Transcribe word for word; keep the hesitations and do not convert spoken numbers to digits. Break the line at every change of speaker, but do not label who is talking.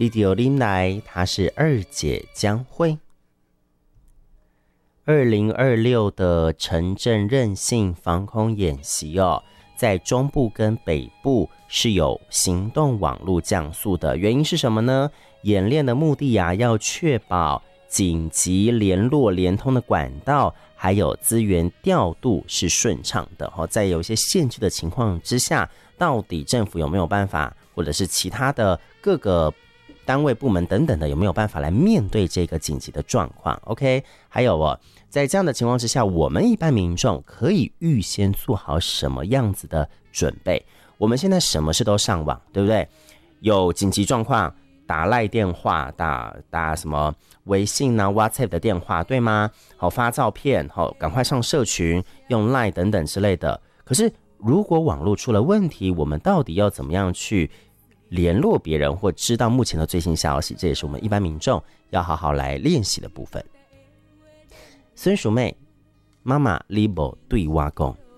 你就拎来，她是二姐江蕙。二零二六的城镇韧性防空演习哦，在中部跟北部是有行动网络降速的，原因是什么呢？演练的目的啊，要确保紧急联络连通的管道还有资源调度是顺畅的。在有一些限制的情况之下，到底政府有没有办法，或者是其他的各个单位部门等等的，有没有办法来面对这个紧急的状况 OK， 还有哦，在这样的情况之下，我们一般民众可以预先做好什么样子的准备？我们现在什么事都上网，对不对？有紧急状况打赖电话，打打什么微信啊 WhatsApp 的电话，对吗？好，发照片，好，赶快上社群用赖等等之类的。可是如果网络出了问题，我们到底要怎么样去联络别人或知道目前的最新消息？这也是我们一般民众要好好来练习的部分。孙淑妹，妈妈你没对我说，